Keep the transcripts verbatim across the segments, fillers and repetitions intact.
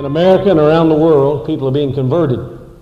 In America and around the world, people are being converted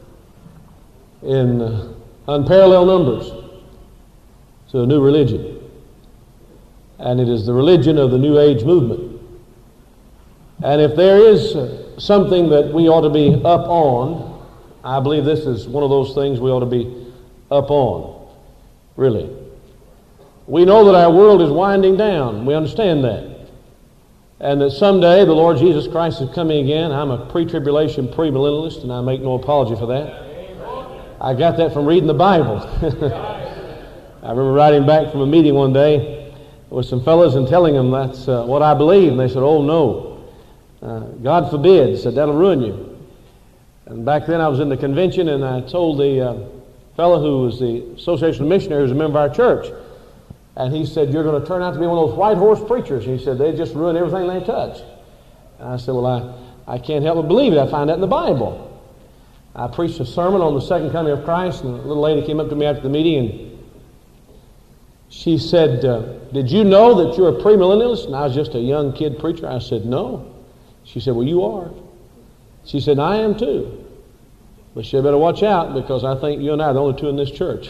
in uh, unparalleled numbers to a new religion. And it is the religion of the New Age movement. And if there is uh, something that we ought to be up on, I believe this is one of those things we ought to be up on, really. We know that our world is winding down. We understand that. And that someday the Lord Jesus Christ is coming again. I'm a pre-tribulation, premillennialist, and I make no apology for that. I got that from reading the Bible. I remember riding back from a meeting one day with some fellows and telling them that's uh, what I believe. And they said, oh no, uh, God forbid. Said, that'll ruin you. And back then I was in the convention and I told the uh, fellow who was the Association of Missionaries, who was a member of our church, and he said, you're going to turn out to be one of those white horse preachers. He said, they just ruin everything they touch. And I said, well, I, I can't help but believe it. I find that in the Bible. I preached a sermon on the second coming of Christ, and a little lady came up to me after the meeting, and she said, uh, did you know that you're a premillennialist? And I was just a young kid preacher. I said, no. She said, well, you are. She said, I am too. But she better watch out, because I think you and I are the only two in this church.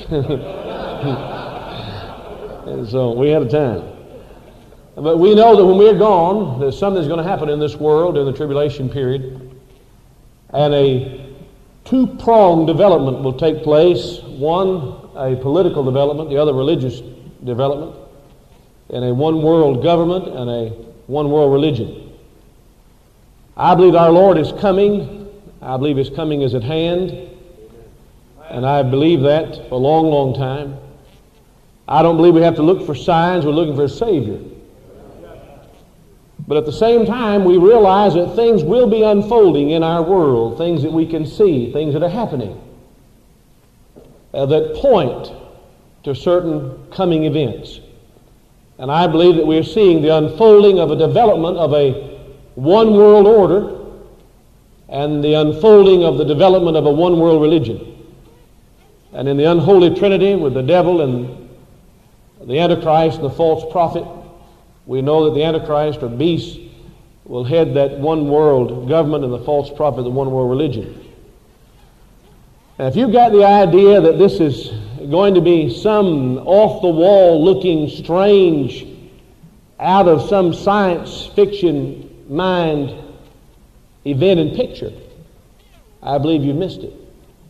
And so we had a time. But we know that when we're gone, there's something that's going to happen in this world in the tribulation period. And a two-pronged development will take place. One, a political development, the other, religious development, and a one-world government and a one-world religion. I believe our Lord is coming. I believe His coming is at hand. And I believe that for a long, long time. I don't believe we have to look for signs. We're looking for a Savior. But at the same time, we realize that things will be unfolding in our world, things that we can see, things that are happening, uh, that point to certain coming events. And I believe that we're seeing the unfolding of a development of a one world order and the unfolding of the development of a one world religion. And in the unholy trinity with the devil and the Antichrist and the false prophet, we know that the Antichrist or beast will head that one world government and the false prophet the one world religion. And if you've got the idea that this is going to be some off-the-wall looking strange, out of some science fiction mind event and picture, I believe you missed it.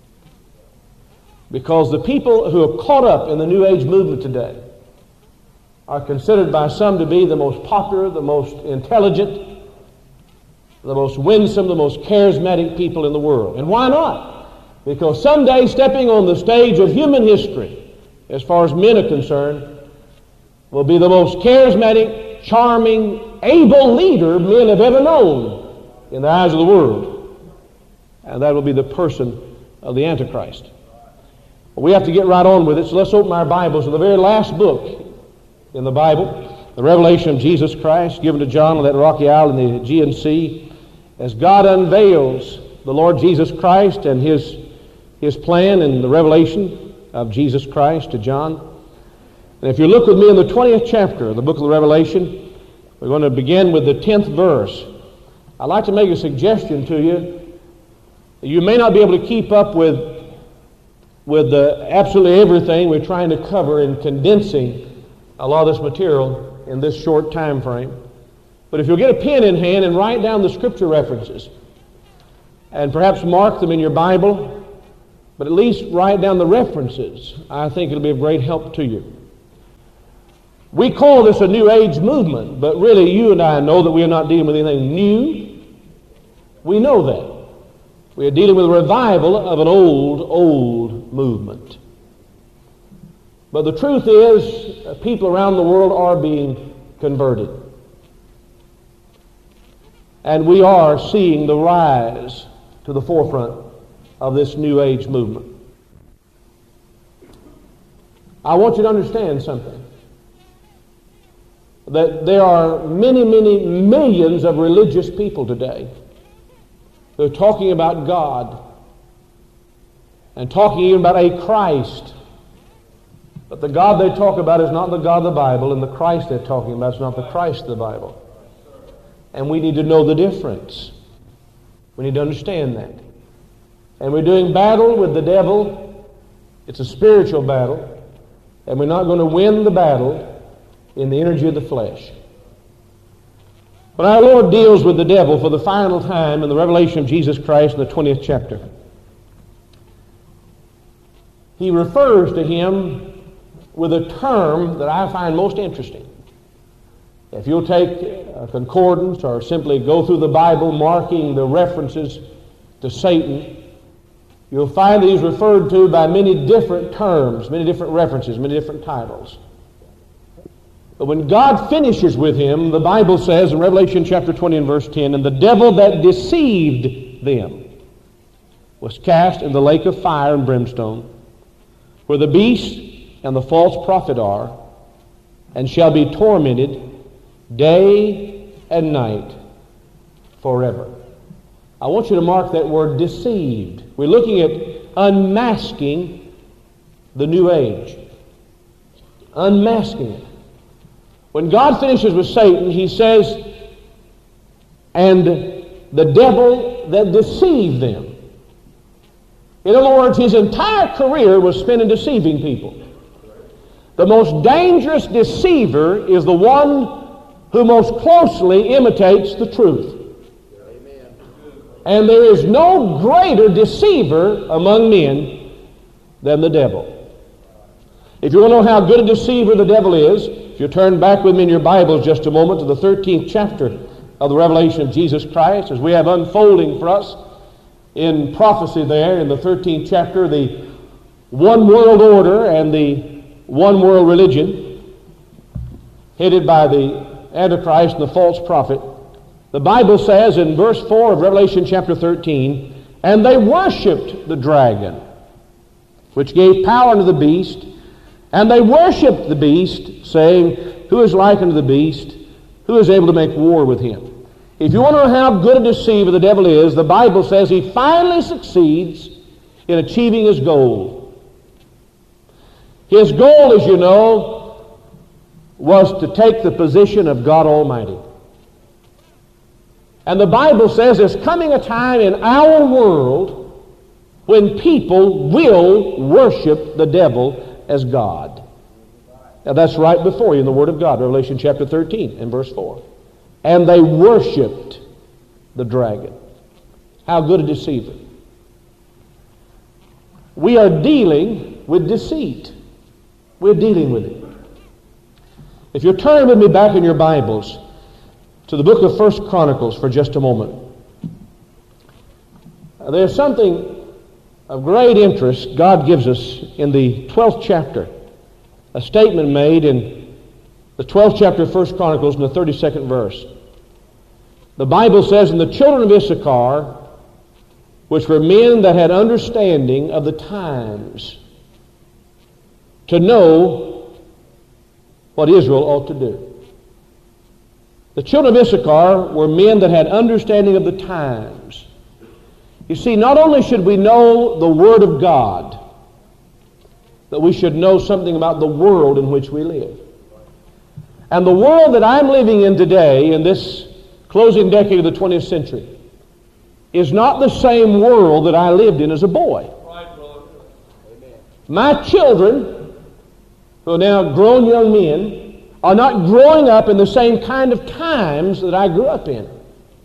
Because the people who are caught up in the New Age movement today are considered by some to be the most popular, the most intelligent, the most winsome, the most charismatic people in the world. And why not? Because someday, stepping on the stage of human history, as far as men are concerned, will be the most charismatic, charming, able leader men have ever known in the eyes of the world. And that will be the person of the Antichrist. We have to get right on with it, so let's open our Bibles to the very last book in the Bible, the revelation of Jesus Christ given to John on that rocky island in the Aegean Sea, as God unveils the Lord Jesus Christ and His, His plan in the revelation of Jesus Christ to John. And if you look with me in the twentieth chapter of the book of the Revelation, we're going to begin with the tenth verse. I'd like to make a suggestion to you. You may not be able to keep up with with the, absolutely everything we're trying to cover in condensing a lot of this material in this short time frame. But if you'll get a pen in hand and write down the scripture references and perhaps mark them in your Bible, but at least write down the references, I think it'll be of great help to you. We call this a New Age movement, but really you and I know that we are not dealing with anything new. We know that. We are dealing with a revival of an old, old movement. But the truth is, uh, people around the world are being converted. And we are seeing the rise to the forefront of this New Age movement. I want you to understand something. That there are many, many millions of religious people today who are talking about God and talking even about a Christ. But the God they talk about is not the God of the Bible, and the Christ they're talking about is not the Christ of the Bible. And we need to know the difference. We We need to understand that. And we're doing battle with the devil. It's a spiritual battle. And we're not going to win the battle in the energy of the flesh. When our Lord deals with the devil for the final time in the revelation of Jesus Christ in the twentieth chapter, He refers to him with a term that I find most interesting. If you'll take a concordance or simply go through the Bible marking the references to Satan, you'll find that he's referred to by many different terms, many different references, many different titles. But when God finishes with him, the Bible says in Revelation chapter twenty and verse ten, "And the devil that deceived them was cast in the lake of fire and brimstone, where the beast and the false prophet are, and shall be tormented day and night forever." I want you to mark that word deceived. We're looking at unmasking the new age. Unmasking it. When God finishes with Satan, he says, "And the devil that deceived them." In other words, his entire career was spent in deceiving people. The most dangerous deceiver is the one who most closely imitates the truth. And there is no greater deceiver among men than the devil. If you want to know how good a deceiver the devil is, if you turn back with me in your Bibles just a moment to the thirteenth chapter of the revelation of Jesus Christ, as we have unfolding for us in prophecy there in the thirteenth chapter, the one world order and the one world religion headed by the Antichrist and the false prophet. The Bible says in verse four of Revelation chapter thirteen, "And they worshipped the dragon, which gave power unto the beast, and they worshipped the beast, saying, Who is like unto the beast? Who is able to make war with him?" If you want to know how good a deceiver the devil is, the Bible says he finally succeeds in achieving his goal. His goal, as you know, was to take the position of God Almighty. And the Bible says there's coming a time in our world when people will worship the devil as God. Now that's right before you in the Word of God, Revelation chapter thirteen and verse four. "And they worshipped the dragon." How good a deceiver. We are dealing with deceit. We're dealing with it. If you'll turn with me back in your Bibles to the book of First Chronicles for just a moment. There's something of great interest God gives us in the twelfth chapter. A statement made in the twelfth chapter of First Chronicles in the thirty-second verse. The Bible says, "And the children of Issachar, which were men that had understanding of the times, to know what Israel ought to do." The children of Issachar were men that had understanding of the times. You see, not only should we know the Word of God, but we should know something about the world in which we live. And the world that I'm living in today, in this closing decade of the twentieth century, is not the same world that I lived in as a boy. My children, who are now grown young men, are not growing up in the same kind of times that I grew up in.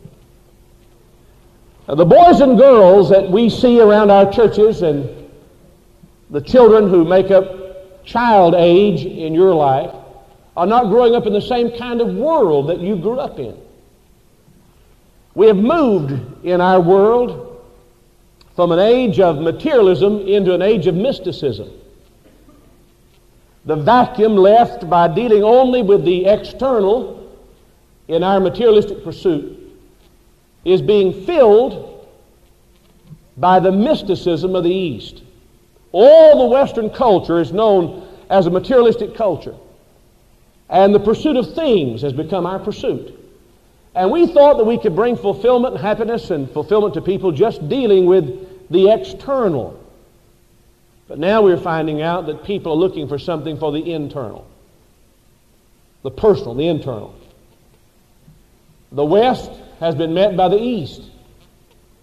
Now, the boys and girls that we see around our churches and the children who make up child age in your life are not growing up in the same kind of world that you grew up in. We have moved in our world from an age of materialism into an age of mysticism. The vacuum left by dealing only with the external in our materialistic pursuit is being filled by the mysticism of the East. All the Western culture is known as a materialistic culture. And the pursuit of things has become our pursuit. And we thought that we could bring fulfillment and happiness and fulfillment to people just dealing with the external. But now we're finding out that people are looking for something for the internal. The personal, the internal. The West has been met by the East.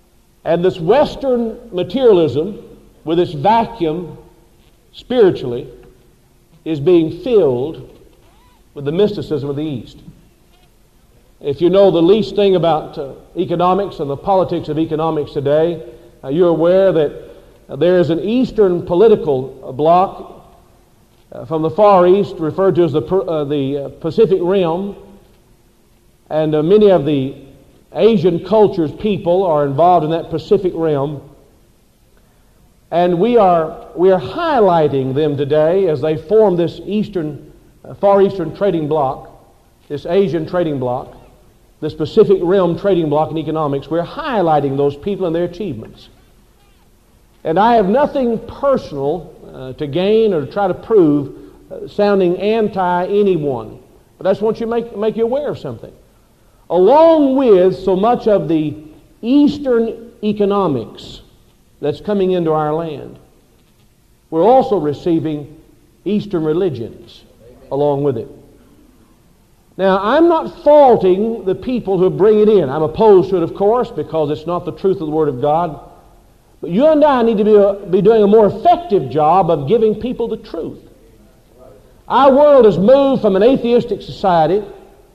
And this Western materialism, with its vacuum spiritually, is being filled with the mysticism of the East. If you know the least thing about uh, economics and the politics of economics today, uh, you're aware that uh, there is an Eastern political bloc uh, from the Far East, referred to as the, uh, the uh, Pacific Rim, and uh, many of the Asian cultures, people are involved in that Pacific Rim. And we are, we are highlighting them today as they form this Eastern, uh, Far Eastern trading bloc, this Asian trading bloc, this Pacific Rim trading bloc in economics. We're highlighting those people and their achievements. And I have nothing personal uh, to gain or to try to prove uh, sounding anti-anyone. But I just want you to make, make you aware of something. Along with so much of the Eastern economics that's coming into our land, we're also receiving Eastern religions along with it. Now, I'm not faulting the people who bring it in. I'm opposed to it, of course, because it's not the truth of the Word of God. But you and I need to be, a, be doing a more effective job of giving people the truth. Our world has moved from an atheistic society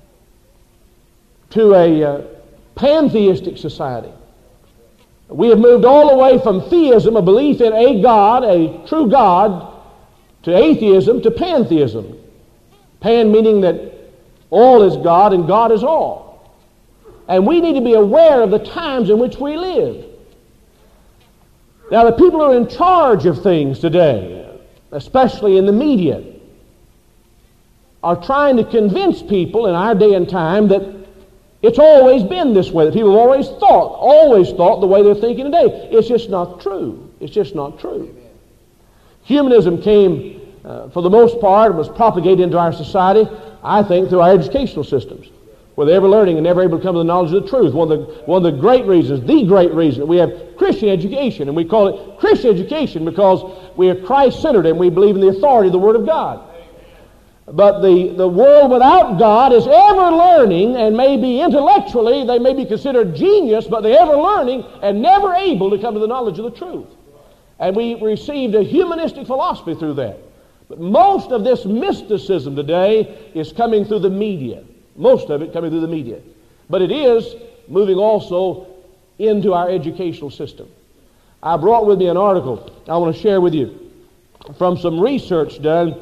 to a uh, pantheistic society. We have moved all the way from theism, a belief in a God, a true God, to atheism, to pantheism. Pan meaning that all is God and God is all. And we need to be aware of the times in which we live. Now, the people who are in charge of things today, especially in the media, are trying to convince people in our day and time that it's always been this way, that people have always thought, always thought the way they're thinking today. It's just not true. It's just not true. Amen. Humanism came, uh, for the most part, and was propagated into our society, I think, through our educational systems, where they're ever learning and never able to come to the knowledge of the truth. One of the, one of the great reasons, the great reason, that we have Christian education, and we call it Christian education because we are Christ-centered and we believe in the authority of the Word of God. But the, the world without God is ever learning, and maybe intellectually they may be considered genius, but they're ever learning and never able to come to the knowledge of the truth. And we received a humanistic philosophy through that. But most of this mysticism today is coming through the media. Most of it coming through the media. But it is moving also into our educational system. I brought with me an article I want to share with you from some research done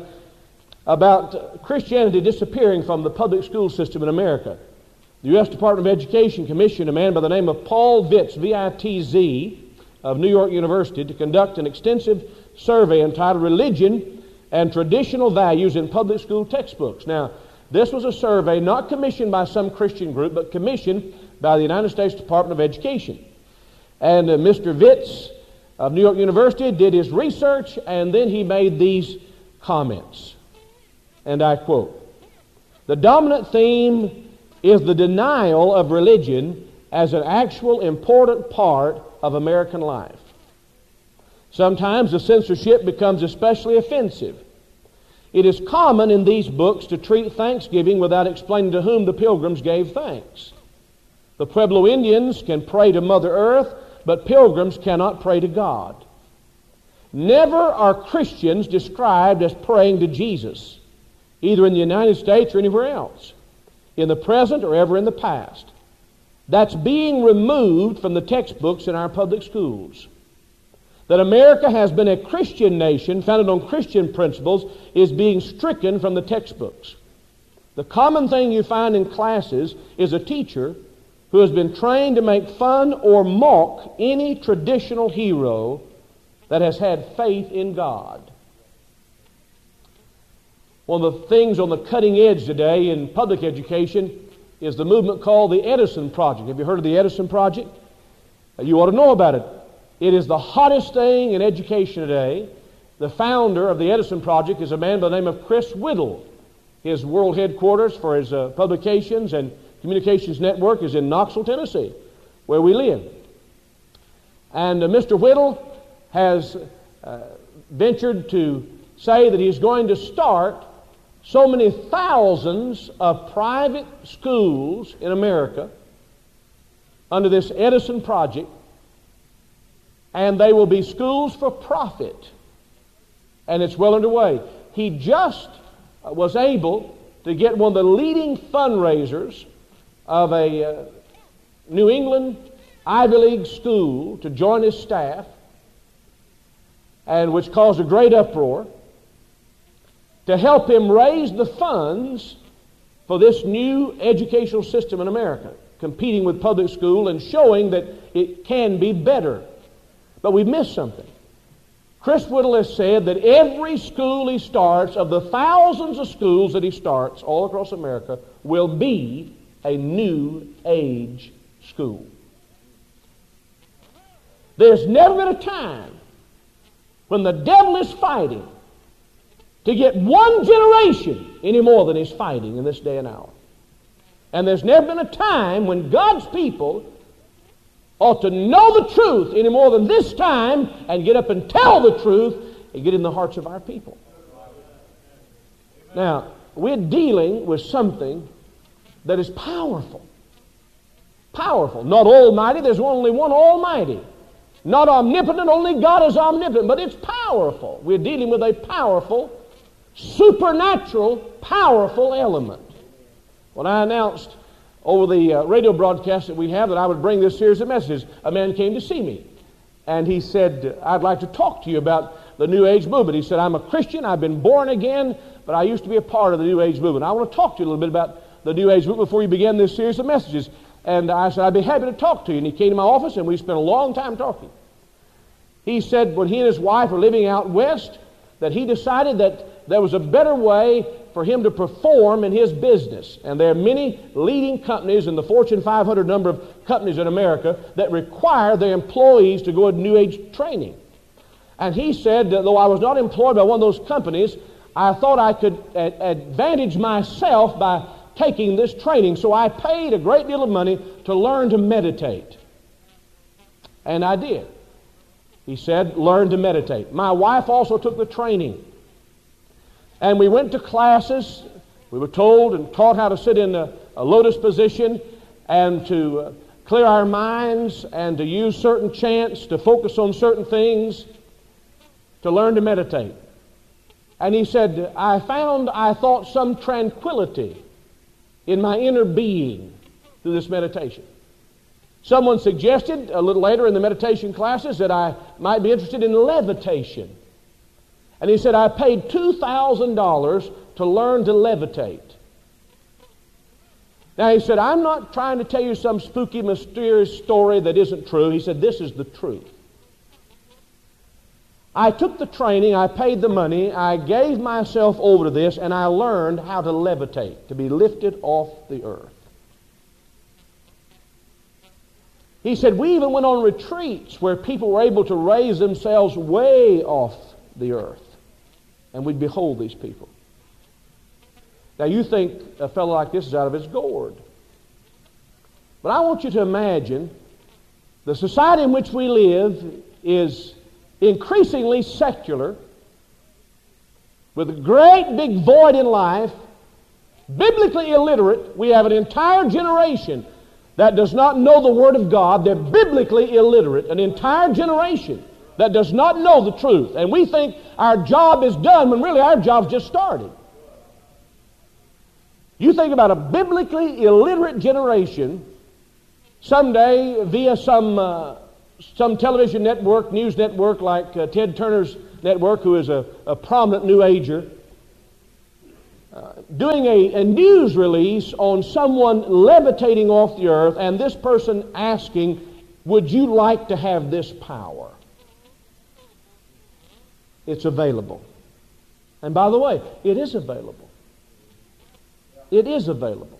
about Christianity disappearing from the public school system in America. The U S Department of Education commissioned a man by the name of Paul Vitz, V I T Z, of New York University, to conduct an extensive survey entitled Religion and Traditional Values in Public School Textbooks. Now, this was a survey not commissioned by some Christian group, but commissioned by the United States Department of Education. And uh, Mister Vitz of New York University did his research, and then he made these comments. And I quote, "The dominant theme is the denial of religion as an actual important part of American life. Sometimes the censorship becomes especially offensive. It is common in these books to treat Thanksgiving without explaining to whom the pilgrims gave thanks. The Pueblo Indians can pray to Mother Earth, but pilgrims cannot pray to God. Never are Christians described as praying to Jesus, either in the United States or anywhere else, in the present or ever in the past. That's being removed from the textbooks in our public schools. That America has been a Christian nation founded on Christian principles is being stricken from the textbooks. The common thing you find in classes is a teacher who has been trained to make fun or mock any traditional hero that has had faith in God." One of the things on the cutting edge today in public education is the movement called the Edison Project. Have you heard of the Edison Project? You ought to know about it. It is the hottest thing in education today. The founder of the Edison Project is a man by the name of Chris Whittle. His world headquarters for his uh, publications and communications network is in Knoxville, Tennessee, where we live. And uh, Mister Whittle has uh, ventured to say that he's going to start so many thousands of private schools in America under this Edison Project and they will be schools for profit. And it's well underway. He just was able to get one of the leading fundraisers of a uh, New England Ivy League school to join his staff, and which caused a great uproar, to help him raise the funds for this new educational system in America, competing with public school and showing that it can be better. But we've missed something. Chris Whittle has said that every school he starts, of the thousands of schools that he starts all across America, will be a new age school. There's never been a time when the devil is fighting to get one generation any more than he's fighting in this day and hour. And there's never been a time when God's people ought to know the truth any more than this time and get up and tell the truth and get in the hearts of our people. Now, we're dealing with something that is powerful. Powerful. Not almighty. There's only one almighty. Not omnipotent. Only God is omnipotent. But it's powerful. We're dealing with a powerful, supernatural, powerful element. When I announced over the uh, radio broadcast that we have that I would bring this series of messages, a man came to see me. And he said, I'd like to talk to you about the New Age movement. He said, I'm a Christian. I've been born again, but I used to be a part of the New Age movement. I want to talk to you a little bit about the New Age movement before you begin this series of messages. And I said, I'd be happy to talk to you. And he came to my office, and we spent a long time talking. He said when he and his wife were living out west, that he decided that there was a better way for him to perform in his business. And there are many leading companies in the Fortune five hundred number of companies in America that require their employees to go to New Age training. And he said that though I was not employed by one of those companies, I thought I could ad- advantage myself by taking this training. So I paid a great deal of money to learn to meditate. And I did. He said, learn to meditate. My wife also took the training. And we went to classes. We were told and taught how to sit in a, a lotus position and to uh, clear our minds and to use certain chants, to focus on certain things, to learn to meditate. And he said, I found, I thought, some tranquility in my inner being through this meditation. Someone suggested a little later in the meditation classes that I might be interested in levitation. And he said, I paid two thousand dollars to learn to levitate. Now he said, I'm not trying to tell you some spooky, mysterious story that isn't true. He said, this is the truth. I took the training, I paid the money, I gave myself over to this, and I learned how to levitate, to be lifted off the earth. He said, we even went on retreats where people were able to raise themselves way off the earth. And we'd behold these people. Now you think a fellow like this is out of his gourd. But I want you to imagine the society in which we live is increasingly secular, with a great big void in life, biblically illiterate. We have an entire generation that does not know the Word of God. They're biblically illiterate. An entire generation that does not know the truth. And we think our job is done when really our job's just started. You think about a biblically illiterate generation someday via some uh, some television network, news network like uh, Ted Turner's network, who is a, a prominent New Ager, uh, doing a, a news release on someone levitating off the earth, and this person asking, would you like to have this power? It's available. And by the way, it is available. It is available.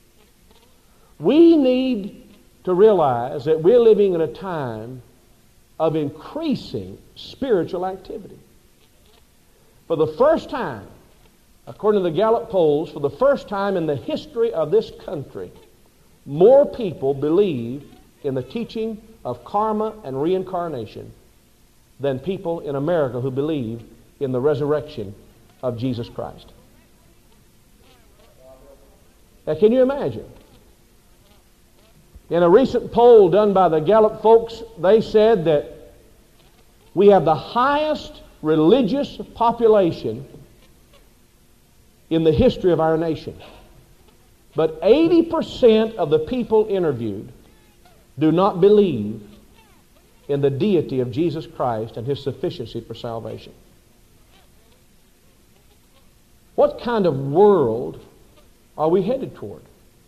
We need to realize that we're living in a time of increasing spiritual activity. For the first time, according to the Gallup polls, for the first time in the history of this country, more people believe in the teaching of karma and reincarnation than people in America who believe in the resurrection of Jesus Christ. Now, can you imagine? In a recent poll done by the Gallup folks, they said that We have the highest religious population in the history of our nation. But eighty percent of the people interviewed do not believe in the deity of Jesus Christ and His sufficiency for salvation. What kind of world are we headed toward?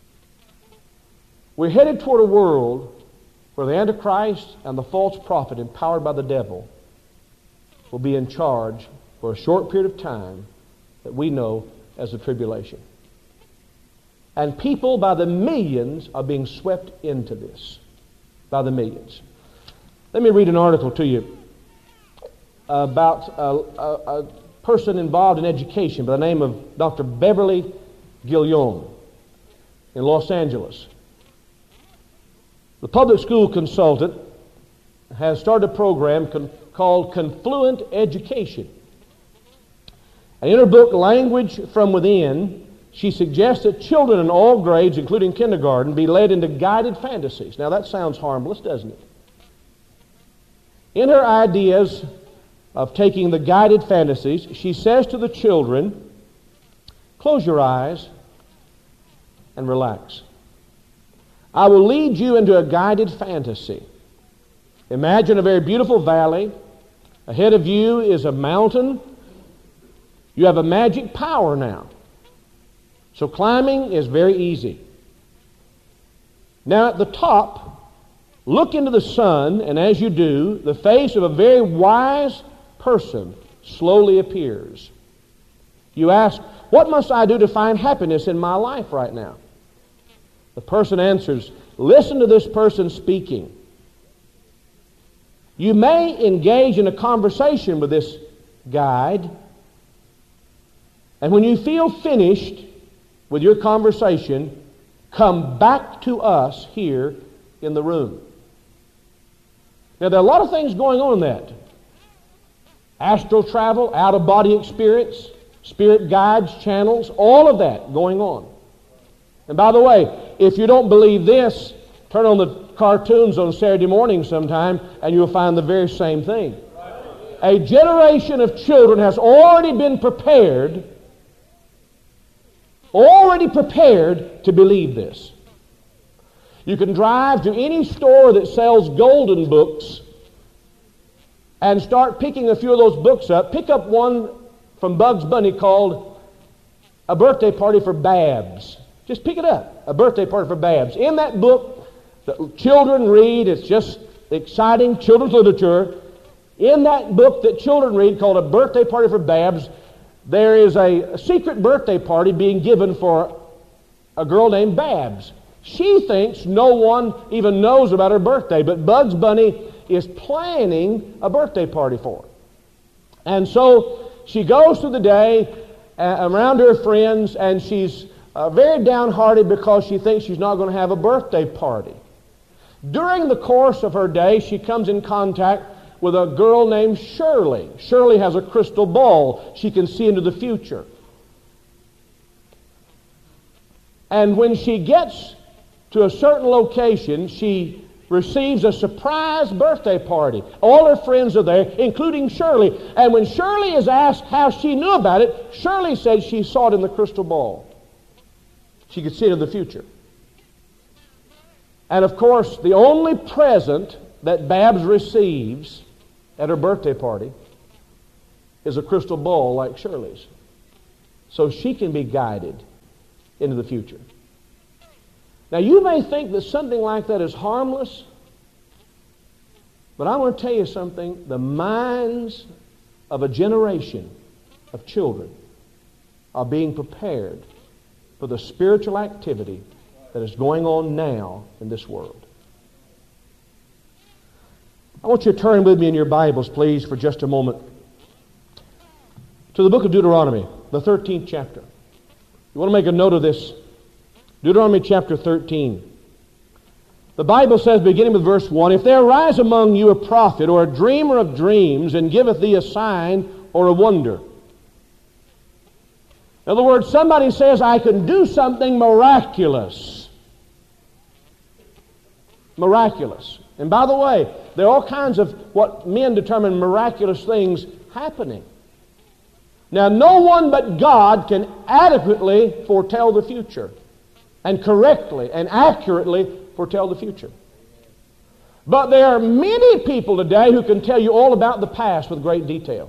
We're headed toward a world where the Antichrist and the false prophet, empowered by the devil, will be in charge for a short period of time that we know as the tribulation. And people by the millions are being swept into this. By the millions. Let me read an article to you about a, a, a person involved in education by the name of Doctor Beverly Guillaume in Los Angeles. The public school consultant has started a program con- called Confluent Education. And in her book, Language from Within, she suggests that children in all grades, including kindergarten, be led into guided fantasies. Now that sounds harmless, doesn't it? In her ideas of taking the guided fantasies, she says to the children, close your eyes and relax. I will lead you into a guided fantasy. Imagine a very beautiful valley. Ahead of you is a mountain. You have a magic power now. So climbing is very easy. Now at the top, look into the sun, and as you do, the face of a very wise person slowly appears. You ask, what must I do to find happiness in my life right now? The person answers, listen to this person speaking. You may engage in a conversation with this guide, and when you feel finished with your conversation, come back to us here in the room. Now, there are a lot of things going on in that. Astral travel, out-of-body experience, spirit guides, channels, all of that going on. And by the way, if you don't believe this, turn on the cartoons on Saturday morning sometime and you'll find the very same thing. A generation of children has already been prepared, already prepared to believe this. You can drive to any store that sells golden books and start picking a few of those books up. Pick up one from Bugs Bunny called A Birthday Party for Babs. Just pick it up. A Birthday Party for Babs. In that book that children read, it's just exciting children's literature. In that book that children read called A Birthday Party for Babs, there is a secret birthday party being given for a girl named Babs. She thinks no one even knows about her birthday, but Bugs Bunny is planning a birthday party for her. And so she goes through the day uh, around her friends, and she's uh, very downhearted because she thinks she's not going to have a birthday party. During the course of her day, she comes in contact with a girl named Shirley. Shirley has a crystal ball. She can see into the future. And when she gets to a certain location, she receives a surprise birthday party. All her friends are there, including Shirley. And when Shirley is asked how she knew about it, Shirley said she saw it in the crystal ball. She could see it in the future. And of course, the only present that Babs receives at her birthday party is a crystal ball like Shirley's. So she can be guided into the future. Now, you may think that something like that is harmless, but I want to tell you something. The minds of a generation of children are being prepared for the spiritual activity that is going on now in this world. I want you to turn with me in your Bibles, please, for just a moment, to the book of Deuteronomy, the thirteenth chapter. You want to make a note of this. Deuteronomy chapter thirteen. The Bible says, beginning with verse one, if there arise among you a prophet or a dreamer of dreams, and giveth thee a sign or a wonder. In other words, somebody says, I can do something miraculous. Miraculous. And by the way, there are all kinds of what men determine miraculous things happening. Now, no one but God can adequately foretell the future and correctly and accurately foretell the future. But there are many people today who can tell you all about the past with great detail.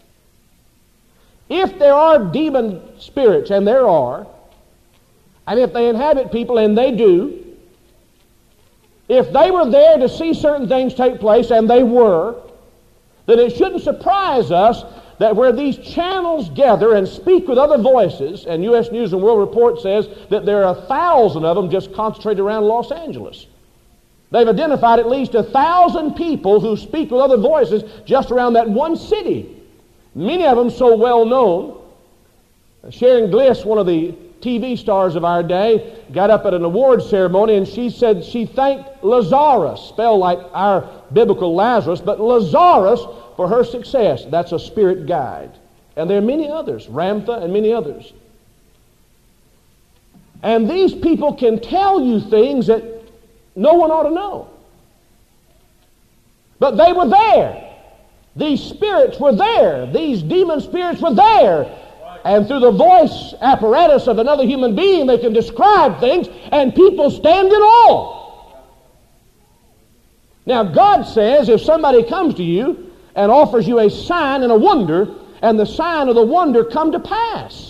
If there are demon spirits, and there are, and if they inhabit people, and they do, if they were there to see certain things take place, and they were, then it shouldn't surprise us that where these channels gather and speak with other voices, and U S News and World Report says that there are a thousand of them just concentrated around Los Angeles. They've identified at least a thousand people who speak with other voices just around that one city. Many of them so well known. Sharon Bliss, one of the T V stars of our day, got up at an awards ceremony and she said she thanked Lazarus, spelled like our biblical Lazarus, but Lazarus for her success. That's a spirit guide. And there are many others, Ramtha and many others. And these people can tell you things that no one ought to know. But they were there. These spirits were there. These demon spirits were there. And through the voice apparatus of another human being, they can describe things, and people stand in awe. Now, God says if somebody comes to you and offers you a sign and a wonder, and the sign or the wonder come to pass,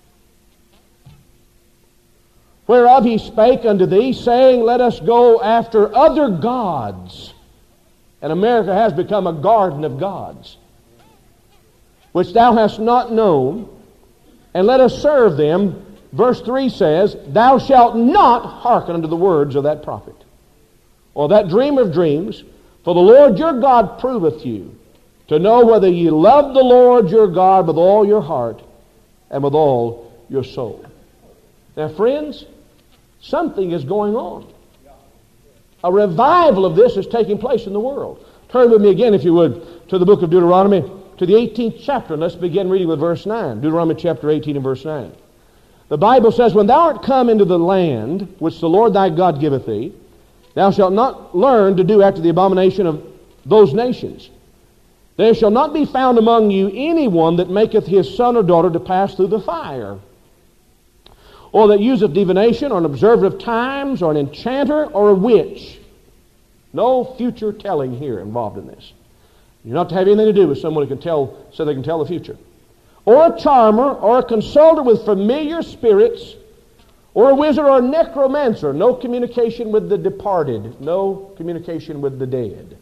whereof he spake unto thee, saying, let us go after other gods. And America has become a garden of gods, which thou hast not known, and let us serve them. Verse three says, thou shalt not hearken unto the words of that prophet, or that dreamer of dreams, for the Lord your God proveth you, to know whether ye love the Lord your God with all your heart and with all your soul. Now, friends, something is going on. A revival of this is taking place in the world. Turn with me again, if you would, to the book of Deuteronomy, to the eighteenth chapter, and let's begin reading with verse nine. Deuteronomy chapter eighteen and verse nine. The Bible says, when thou art come into the land which the Lord thy God giveth thee, thou shalt not learn to do after the abomination of those nations. There shall not be found among you anyone that maketh his son or daughter to pass through the fire, or that useth divination, or an observer of times, or an enchanter, or a witch. No future telling here involved in this. You're not to have anything to do with someone who can tell, so they can tell the future. Or a charmer, or a consulter with familiar spirits, or a wizard, or a necromancer. No communication with the departed. No communication with the dead.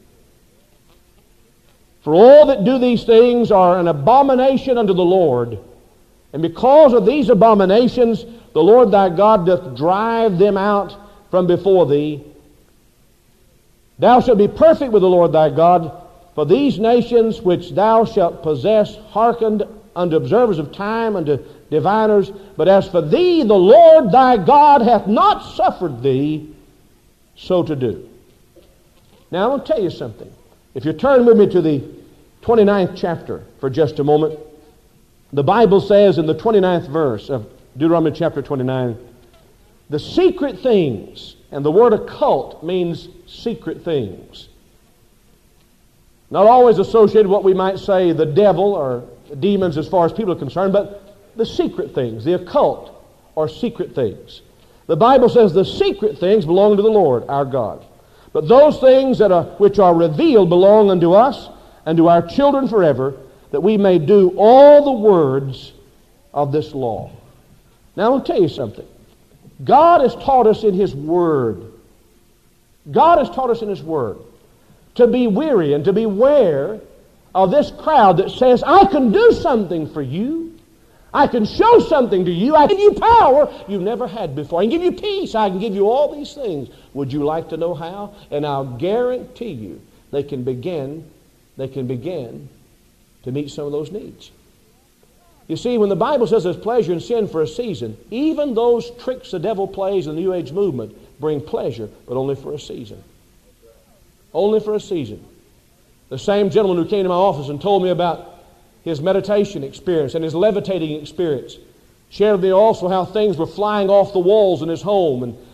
For all that do these things are an abomination unto the Lord. And because of these abominations, the Lord thy God doth drive them out from before thee. Thou shalt be perfect with the Lord thy God, for these nations which thou shalt possess hearkened unto observers of time, unto diviners. But as for thee, the Lord thy God hath not suffered thee so to do. Now, I want to tell you something. If you turn with me to the twenty-ninth chapter for just a moment, the Bible says in the twenty-ninth verse of Deuteronomy chapter twenty-nine, the secret things, and the word occult means secret things. Not always associated with what we might say the devil or demons as far as people are concerned, but the secret things, the occult or secret things. The Bible says the secret things belong to the Lord our God. But those things that are which are revealed belong unto us and to our children forever, that we may do all the words of this law. Now I want to tell you something. God has taught us in His Word. God has taught us in His Word to be weary and to beware of this crowd that says, I can do something for you. I can show something to you. I can give you power you've never had before. I can give you peace. I can give you all these things. Would you like to know how? And I'll guarantee you they can begin, they can begin to meet some of those needs. You see, when the Bible says there's pleasure in sin for a season, even those tricks the devil plays in the New Age movement bring pleasure, but only for a season. Only for a season. The same gentleman who came to my office and told me about his meditation experience and his levitating experience shared with me also how things were flying off the walls in his home, and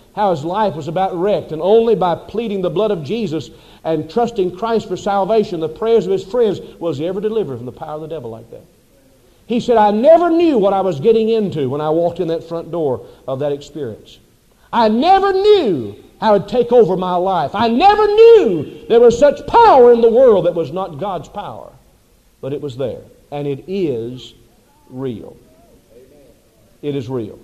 how his life was about wrecked, and only by pleading the blood of Jesus and trusting Christ for salvation, the prayers of his friends, was he ever delivered from the power of the devil like that. He said, I never knew what I was getting into when I walked in that front door of that experience. I never knew how it would take over my life. I never knew there was such power in the world that was not God's power. But it was there. And it is real. It is real.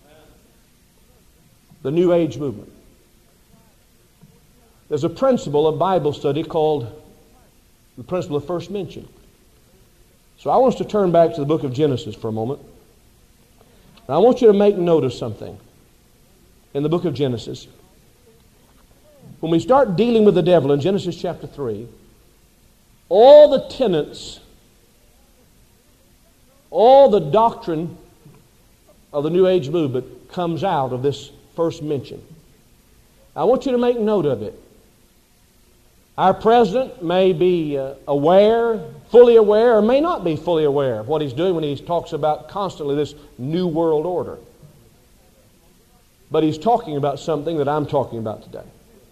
The New Age movement. There's a principle of Bible study called the principle of first mention. So I want us to turn back to the book of Genesis for a moment. And I want you to make note of something in the book of Genesis. When we start dealing with the devil in Genesis chapter three, all the tenets, all the doctrine of the New Age movement comes out of this first mention. I want you to make note of it. Our president may be uh, aware, fully aware, or may not be fully aware of what he's doing when he talks about constantly this new world order. But he's talking about something that I'm talking about today.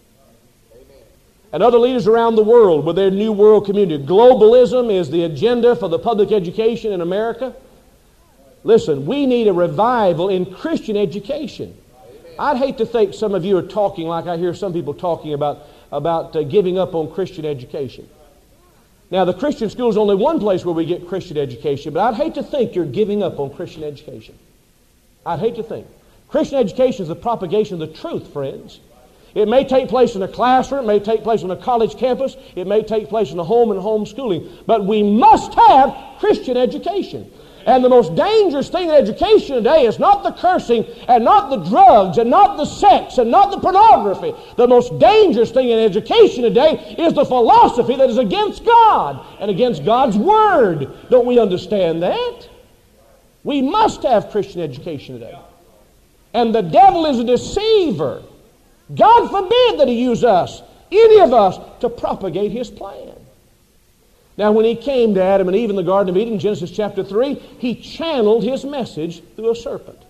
And other leaders around the world with their new world community. Globalism is the agenda for the public education in America. Listen, we need a revival in Christian education. I'd hate to think some of you are talking like I hear some people talking about, about uh, giving up on Christian education. Now, the Christian school is only one place where we get Christian education, but I'd hate to think you're giving up on Christian education. I'd hate to think. Christian education is the propagation of the truth, friends. It may take place in a classroom, it may take place on a college campus, it may take place in a home and homeschooling, but we must have Christian education. And the most dangerous thing in education today is not the cursing and not the drugs and not the sex and not the pornography. The most dangerous thing in education today is the philosophy that is against God and against God's Word. Don't we understand that? We must have Christian education today. And the devil is a deceiver. God forbid that he use us, any of us, to propagate his plan. Now, when he came to Adam and Eve in the Garden of Eden, Genesis chapter three, he channeled his message through a serpent.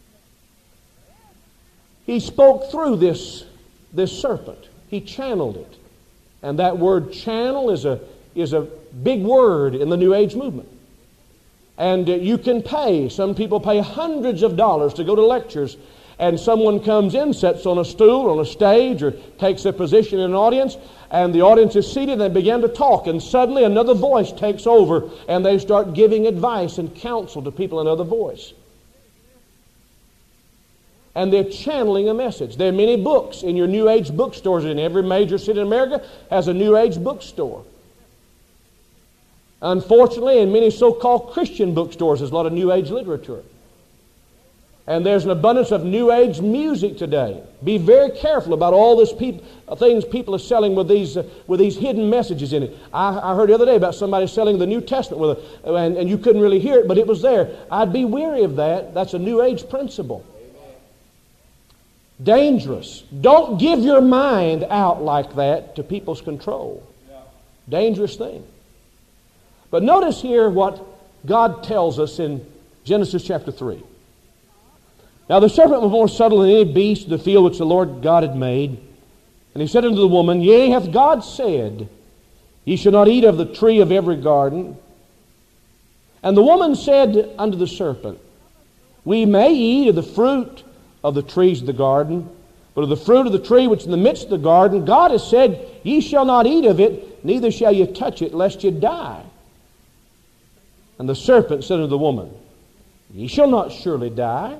He spoke through this, this serpent. He channeled it. And that word channel is a, is a big word in the New Age movement. And uh, you can pay. Some people pay hundreds of dollars to go to lectures, and someone comes in, sits on a stool, on a stage, or takes a position in an audience, and the audience is seated, and they begin to talk, and suddenly another voice takes over, and they start giving advice and counsel to people in another voice. And they're channeling a message. There are many books in your New Age bookstores. In every major city in America has a New Age bookstore. Unfortunately, in many so-called Christian bookstores, there's a lot of New Age literature. And there's an abundance of New Age music today. Be very careful about all these peop- things people are selling with these uh, with these hidden messages in it. I, I heard the other day about somebody selling the New Testament with a, and, and you couldn't really hear it, but it was there. I'd be wary of that. That's a New Age principle. Amen. Dangerous. Don't give your mind out like that to people's control. Yeah. Dangerous thing. But notice here what God tells us in Genesis chapter three. Now the serpent was more subtle than any beast of the field which the Lord God had made. And he said unto the woman, Yea, hath God said, Ye shall not eat of the tree of every garden. And the woman said unto the serpent, We may eat of the fruit of the trees of the garden, but of the fruit of the tree which is in the midst of the garden, God has said, Ye shall not eat of it, neither shall ye touch it, lest ye die. And the serpent said unto the woman, Ye shall not surely die.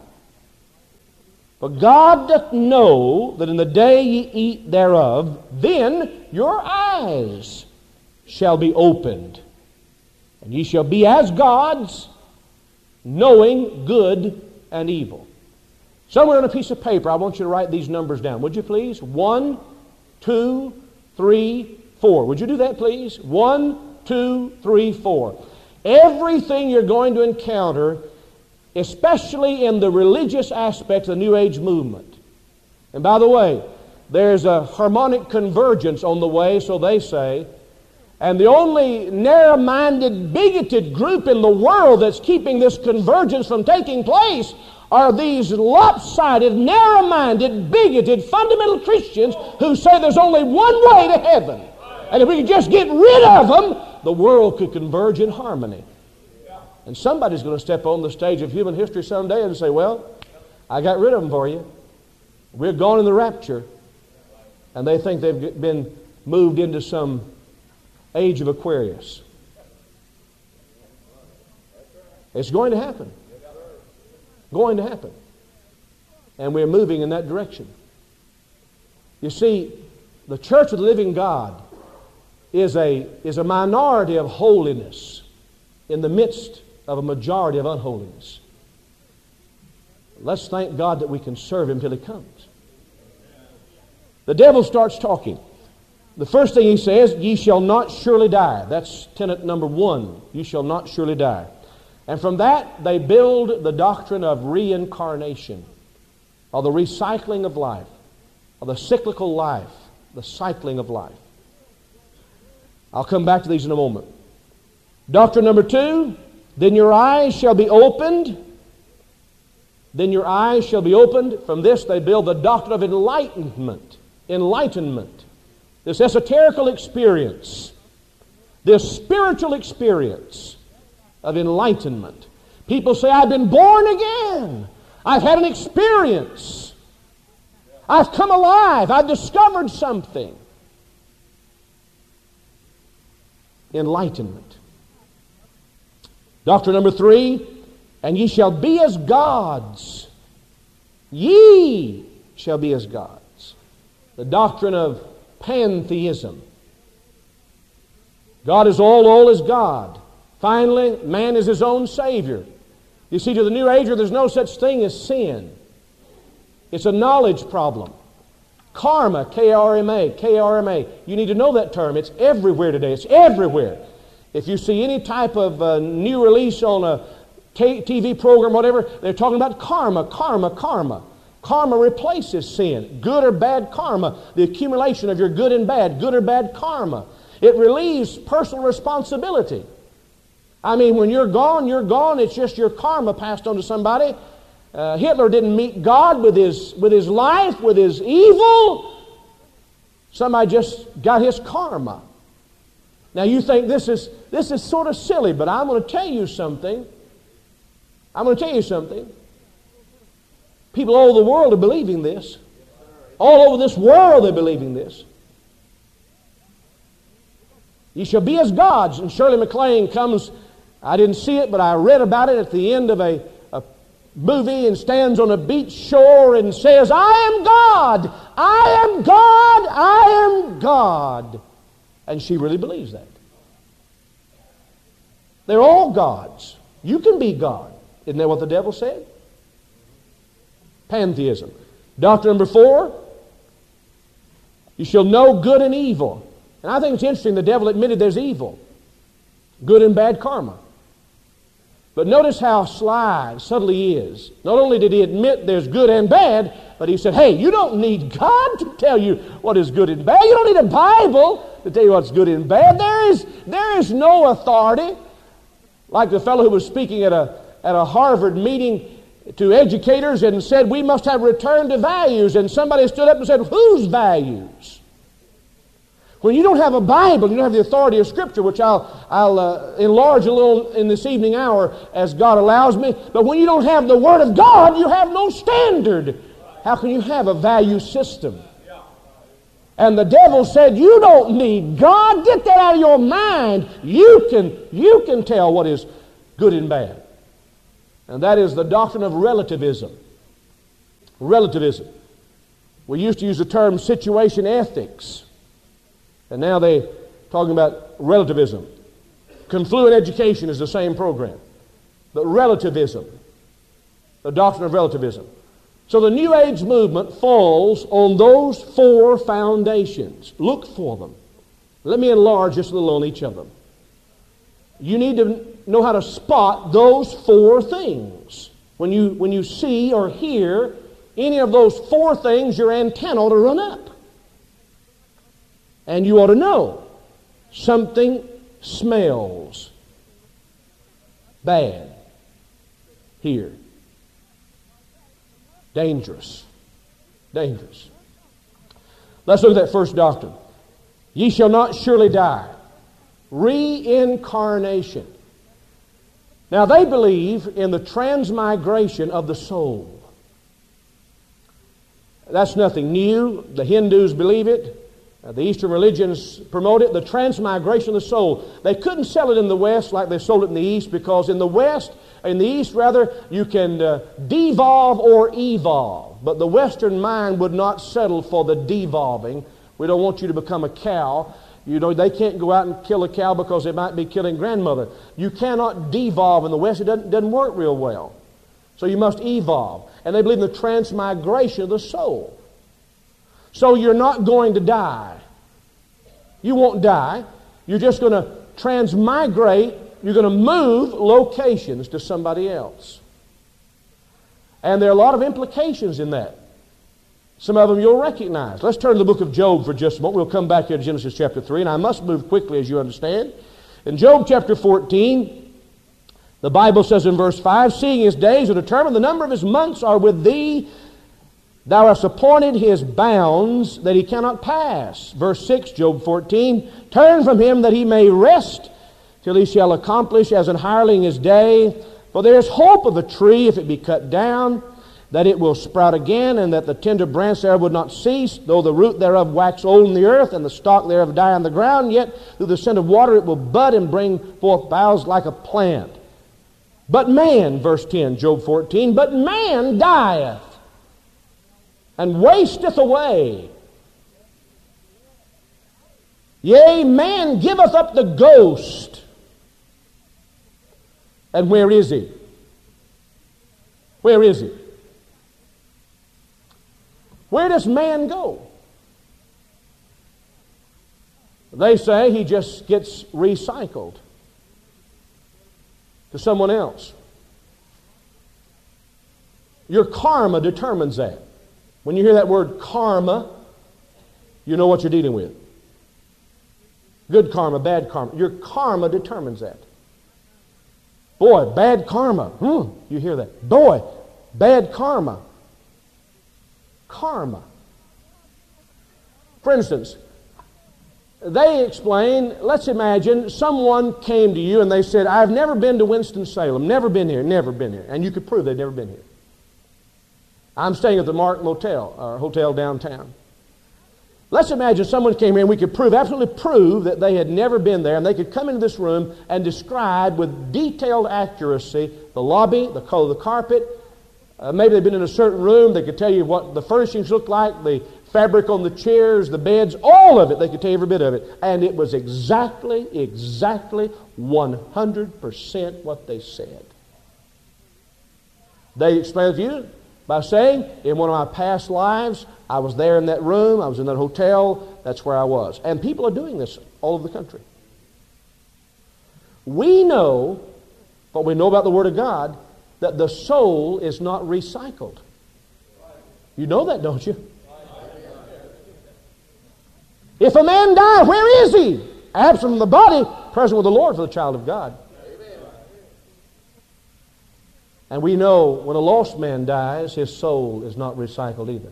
But God doth know that in the day ye eat thereof, then your eyes shall be opened, and ye shall be as gods, knowing good and evil. Somewhere on a piece of paper, I want you to write these numbers down. Would you please? One, two, three, four. Would you do that, please? One, two, three, four. Everything you're going to encounter, especially in the religious aspects of the New Age movement. And by the way, there's a harmonic convergence on the way, so they say. And the only narrow-minded, bigoted group in the world that's keeping this convergence from taking place are these lopsided, narrow-minded, bigoted, fundamental Christians who say there's only one way to heaven. And if we could just get rid of them, the world could converge in harmony. And somebody's going to step on the stage of human history someday and say, well, I got rid of them for you. We're gone in the rapture. And they think they've been moved into some age of Aquarius. It's going to happen. Going to happen. And we're moving in that direction. You see, the Church of the Living God is a, is a minority of holiness in the midst of a majority of unholiness. Let's thank God that we can serve Him till He comes. The devil starts talking. The first thing he says, ye shall not surely die. That's tenet number one. You shall not surely die. And from that, they build the doctrine of reincarnation, or the recycling of life, or the cyclical life, the cycling of life. I'll come back to these in a moment. Doctrine number two, then your eyes shall be opened. Then your eyes shall be opened. From this, they build the doctrine of enlightenment. Enlightenment. This esoterical experience, this spiritual experience of enlightenment. People say, I've been born again. I've had an experience. I've come alive. I've discovered something. Enlightenment. Doctrine number three, and ye shall be as gods. Ye shall be as gods. The doctrine of pantheism. God is all, all is God. Finally, man is his own Savior. You see, to the New Ager, there's no such thing as sin. It's a knowledge problem. Karma, K R M A, K R M A. You need to know that term. It's everywhere today. It's everywhere. If you see any type of uh, new release on a T V program, whatever, they're talking about karma, karma, karma. Karma replaces sin. Good or bad karma. The accumulation of your good and bad, good or bad karma. It relieves personal responsibility. I mean, when you're gone, you're gone. It's just your karma passed on to somebody. Uh, Hitler didn't meet God with his, with his life, with his evil. Somebody just got his karma. Now you think this is, this is sort of silly, but I'm going to tell you something. I'm going to tell you something. People all over the world are believing this. All over this world they're believing this. Ye shall be as gods. And Shirley MacLaine comes, I didn't see it, but I read about it at the end of a, a movie, and stands on a beach shore and says, I am God! I am God! I am God! And she really believes that. They're all gods. You can be God. Isn't that what the devil said? Pantheism. Doctrine number four, you shall know good and evil. And I think it's interesting the devil admitted there's evil. Good and bad karma. But notice how sly, subtle he is. Not only did he admit there's good and bad, but he said, hey, you don't need God to tell you what is good and bad. You don't need a Bible to tell you what's good and bad. There is, there is no authority. Like the fellow who was speaking at a, at a Harvard meeting to educators and said, we must have return to values. And somebody stood up and said, whose values? When you don't have a Bible, you don't have the authority of Scripture, which I'll, I'll uh, enlarge a little in this evening hour as God allows me. But when you don't have the Word of God, you have no standard. How can you have a value system? And the devil said, you don't need God. Get that out of your mind. You can, you can tell what is good and bad. And that is the doctrine of relativism. Relativism. We used to use the term situation ethics. And now they're talking about relativism. Confluent Education is the same program. But relativism. The doctrine of relativism. So the New Age movement falls on those four foundations. Look for them. Let me enlarge just a little on each of them. You need to know how to spot those four things. When you, when you see or hear any of those four things, your antenna ought to run up. And you ought to know something smells bad here. Dangerous. Dangerous. Let's look at that first doctrine. Ye shall not surely die. Reincarnation. Now they believe in the transmigration of the soul. That's nothing new. The Hindus believe it. Uh, the Eastern religions promote it. The transmigration of the soul. They couldn't sell it in the West like they sold it in the East, because in the West, in the East rather, you can uh, devolve or evolve. But the Western mind would not settle for the devolving. We don't want you to become a cow. You know, they can't go out and kill a cow because they might be killing grandmother. You cannot devolve in the West. It doesn't, doesn't work real well. So you must evolve. And they believe in the transmigration of the soul. So you're not going to die. You won't die. You're just going to transmigrate. You're going to move locations to somebody else. And there are a lot of implications in that. Some of them you'll recognize. Let's turn to the book of Job for just a moment. We'll come back here to Genesis chapter three, and I must move quickly, as you understand. In Job chapter fourteen, the Bible says in verse five, seeing his days are determined, the number of his months are with thee. Thou hast appointed his bounds that he cannot pass. Verse six, Job fourteen, turn from him that he may rest till he shall accomplish as an hireling his day. For there is hope of a tree if it be cut down, that it will sprout again, and that the tender branch thereof would not cease, though the root thereof wax old in the earth, and the stalk thereof die on the ground, yet through the scent of water it will bud and bring forth boughs like a plant. But man, verse ten, Job fourteen, but man dieth, and wasteth away. Yea, man giveth up the ghost. And where is he? Where is he? Where does man go? They say he just gets recycled to someone else. Your karma determines that. When you hear that word karma, you know what you're dealing with. Good karma, bad karma. Your karma determines that. Boy, bad karma. Hmm, you hear that. Boy, bad karma. Karma. For instance, they explain, let's imagine someone came to you and they said, I've never been to Winston-Salem, never been here, never been here. And you could prove they'd never been here. I'm staying at the Mark Motel, or hotel downtown. Let's imagine someone came here and we could prove, absolutely prove that they had never been there, and they could come into this room and describe with detailed accuracy the lobby, the color of the carpet. Uh, maybe they've been in a certain room. They could tell you what the furnishings looked like, the fabric on the chairs, the beds, all of it. They could tell you every bit of it. And it was exactly, exactly one hundred percent what they said. They explained to you by saying, in one of my past lives, I was there in that room, I was in that hotel, that's where I was. And people are doing this all over the country. We know, what we know about the Word of God, that the soul is not recycled. You know that, don't you? If a man die, where is he? Absent from the body, present with the Lord for the child of God. And we know when a lost man dies, his soul is not recycled either.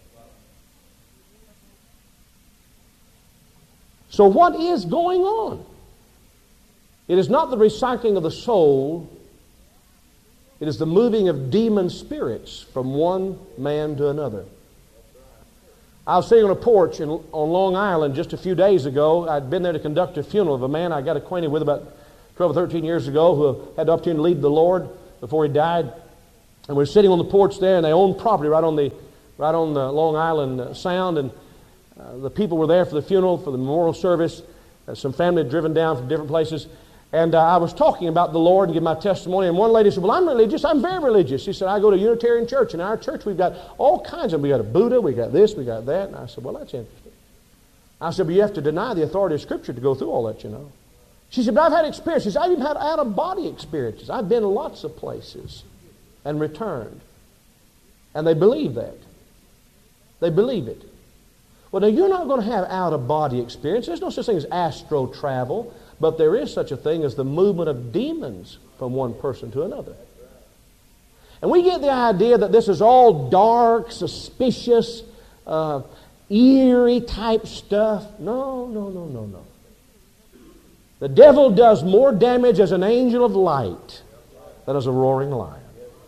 So what is going on? It is not the recycling of the soul. It is the moving of demon spirits from one man to another. I was sitting on a porch in, on Long Island just a few days ago. I'd been there to conduct a funeral of a man I got acquainted with about twelve or thirteen years ago who had the opportunity to lead the Lord before he died. And we were sitting on the porch there, and they owned property right on the, right on the Long Island Sound. And uh, the people were there for the funeral, for the memorial service. Uh, some family had driven down from different places. And uh, I was talking about the Lord and giving my testimony. And one lady said, well, I'm religious. I'm very religious. She said, I go to a Unitarian church. In our church, we've got all kinds of them. We got a Buddha. We got this. We got that. And I said, well, that's interesting. I said, but you have to deny the authority of Scripture to go through all that, you know. She said, but I've had experiences. I've even had out-of-body experiences. I've been to lots of places and returned. And they believe that. They believe it. Well, now, you're not going to have out-of-body experience. There's no such thing as astral travel. But there is such a thing as the movement of demons from one person to another. And we get the idea that this is all dark, suspicious, uh, eerie type stuff. No, no, no, no, no. The devil does more damage as an angel of light than as a roaring lion.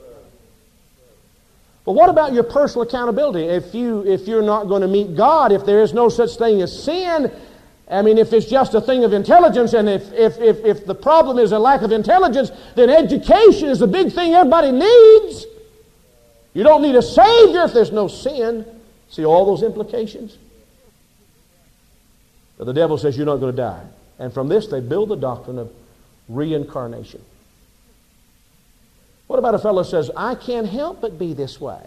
But what about your personal accountability? If, you, if you're not going to meet God, if there is no such thing as sin, I mean, if it's just a thing of intelligence, and if, if, if, if the problem is a lack of intelligence, then education is the big thing everybody needs. You don't need a Savior if there's no sin. See all those implications? But the devil says you're not going to die. And from this they build the doctrine of reincarnation. What about a fellow who says, I can't help but be this way?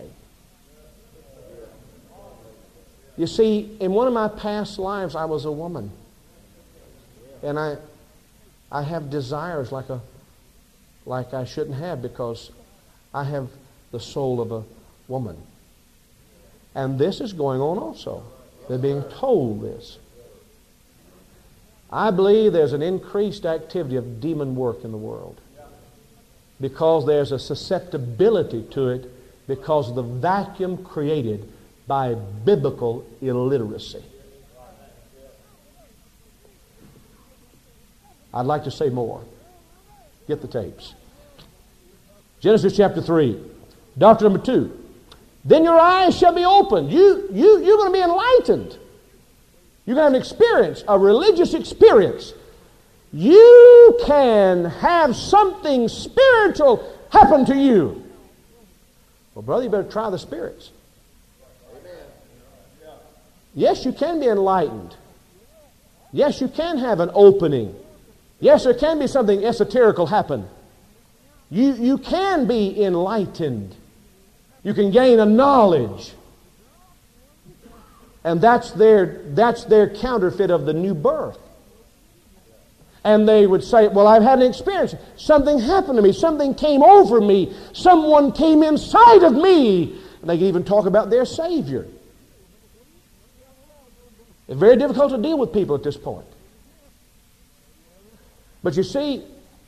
You see, in one of my past lives, I was a woman. And I I have desires like a like I shouldn't have, because I have the soul of a woman. And this is going on also. They're being told this. I believe there's an increased activity of demon work in the world, because there's a susceptibility to it because of the vacuum created by biblical illiteracy. I'd like to say more. Get the tapes. Genesis chapter three. Doctrine number two. Then your eyes shall be opened. You, you, you're going to be enlightened. You're going to have an experience, a religious experience. You can have something spiritual happen to you. Well, brother, you better try the spirits. Yes, you can be enlightened. Yes, you can have an opening. Yes, there can be something esoterical happen. You, you can be enlightened. You can gain a knowledge. And that's their, that's their counterfeit of the new birth. And they would say, well, I've had an experience. Something happened to me. Something came over me. Someone came inside of me. And they can even talk about their Savior. It's very difficult to deal with people at this point. But you see,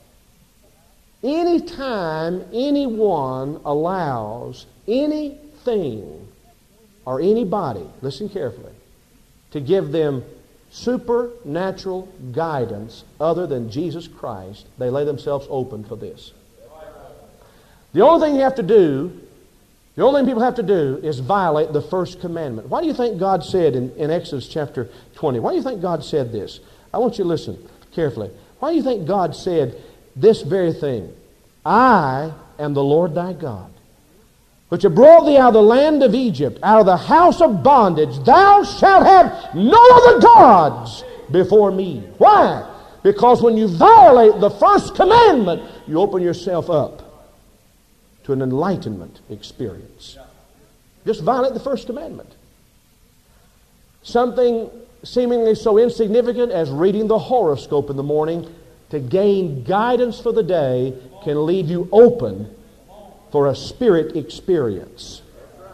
anytime anyone allows anything or anybody, listen carefully, to give them supernatural guidance other than Jesus Christ, they lay themselves open for this. The only thing you have to do, the only thing people have to do is violate the first commandment. Why do you think God said in, in Exodus chapter twenty, why do you think God said this? I want you to listen carefully. Why do you think God said this very thing? I am the Lord thy God, which have brought thee out of the land of Egypt, out of the house of bondage. Thou shalt have no other gods before me. Why? Because when you violate the first commandment, you open yourself up to an enlightenment experience. Just violate the first commandment. Something seemingly so insignificant as reading the horoscope in the morning to gain guidance for the day can leave you open for a spirit experience.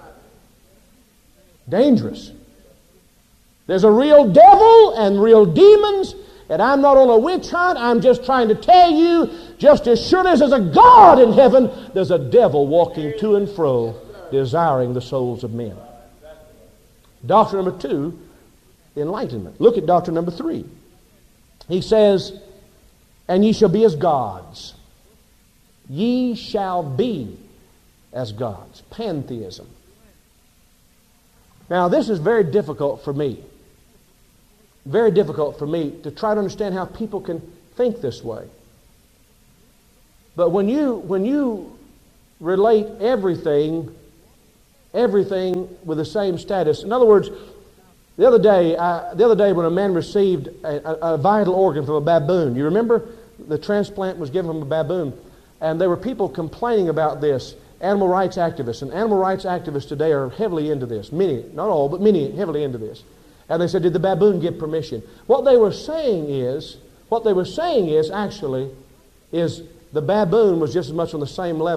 Dangerous. There's a real devil and real demons, and I'm not on a witch hunt. I'm just trying to tell you, just as sure as there's a God in heaven, there's a devil walking to and fro, desiring the souls of men. Doctrine number two, enlightenment. Look at doctrine number three. He says, and ye shall be as gods. Ye shall be as gods. Pantheism. Now, this is very difficult for me. Very difficult for me to try to understand how people can think this way. But when you when you relate everything, everything with the same status. In other words, the other day, I, the other day when a man received a, a, a vital organ from a baboon, you remember the transplant was given from a baboon, and there were people complaining about this. Animal rights activists, and animal rights activists today are heavily into this. Many, not all, but many heavily into this. And they said, did the baboon give permission? What they were saying is, what they were saying is actually, is the baboon was just as much on the same level